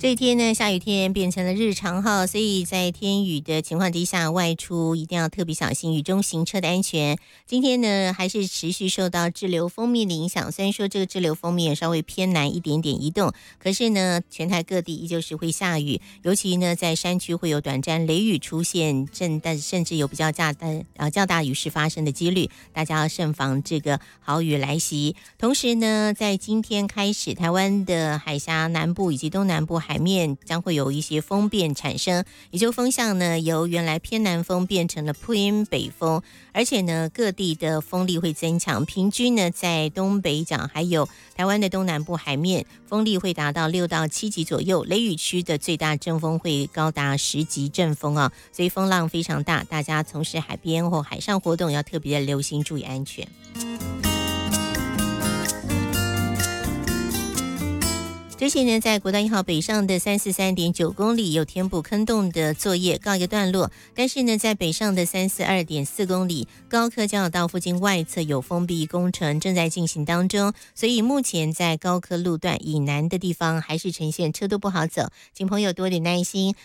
这一天呢，下雨天变成了日常哈，所以在天雨的情况之下，外出一定要特别小心雨中行车的安全。今天呢，还是持续受到滞留锋面的影响，虽然说这个滞留锋面稍微偏南一点点移动，可是呢，全台各地依旧是会下雨，尤其呢，在山区会有短暂雷雨出现，甚至有比较较大雨势发生的几率，大家要慎防这个豪雨来袭。同时呢，在今天开始，台湾的海峡南部以及东南部海面将会有一些风变产生，也就风向呢由原来偏南风变成了偏北风，而且呢各地的风力会增强，平均呢在东北角还有台湾的东南部海面风力会达到6到7级左右，雷雨区的最大阵风会高达10级阵风啊，所以风浪非常大，大家从事海边或海上活动要特别的留心，注意安全。之前呢，在国道1号北上的343.9公里有填补坑洞的作业告一个段落，但是呢，在北上的342.4公里高科交流道附近外侧有封闭工程正在进行当中，所以目前在高科路段以南的地方还是呈现车多不好走，请朋友多点耐心。